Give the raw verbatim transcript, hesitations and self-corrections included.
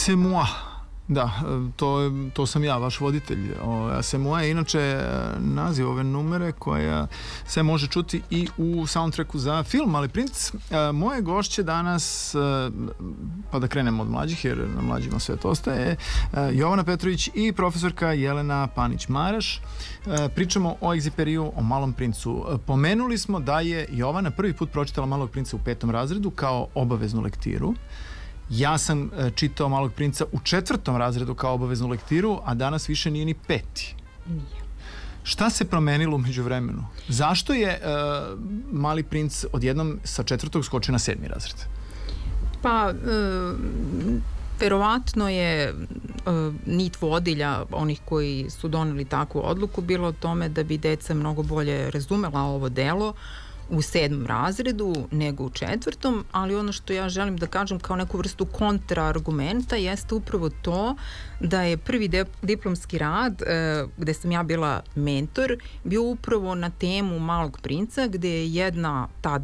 C'est moi. Da, to, to sam ja, vaš voditelj. C'est moi je inače naziv ove numere koja se može čuti i u soundtracku za film Mali princ. Moje gošće danas, pa da krenemo od mlađih jer na mlađima sve to ostaje, Jovana Petrović i profesorka Jelena Panić-Maraš. Pričamo o Egziperiju, o Malom princu. Pomenuli smo da je Jovana prvi put pročitala Malog princa u petom razredu kao obaveznu lektiru. Ja sam čitao Malog princa u četvrtom razredu kao obaveznu lektiru, a danas više nije ni peti. Nije. Šta se promenilo umeđu vremenu? Zašto je uh, Mali princ odjednom sa četvrtog skočio na sedmi razred? Pa, uh, verovatno je uh, nit vodilja onih koji su doneli takvu odluku bilo o tome da bi deca mnogo bolje razumela ovo delo u sedmom razredu nego u četvrtom, ali ono što ja želim da kažem kao neku vrstu kontraargumenta jeste upravo to da je prvi de- diplomski rad e, gde sam ja bila mentor bio upravo na temu Malog princa, gde je jedna ta